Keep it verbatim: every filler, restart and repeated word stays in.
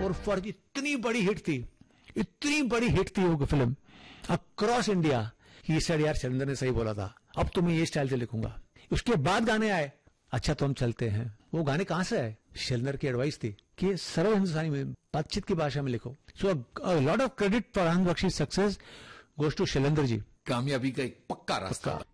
और फॉर इतनी बड़ी हिट थी, इतनी बड़ी हिट थी वो film across India. He said यार शैलेंद्र ने सही बोला था, अब तो मैं ये स्टाइल से लिखूंगा। उसके बाद गाने आए, अच्छा तो हम चलते हैं। वो गाने कहां से आए? शैलेंद्र की एडवाइस थी कि सरल हिंदुस्तानी में, बातचीत की भाषा में लिखो। So lot of credit for Anand Bakshi success goes to Shailendra ji. कामयाबी का एक पक्का रास्ता।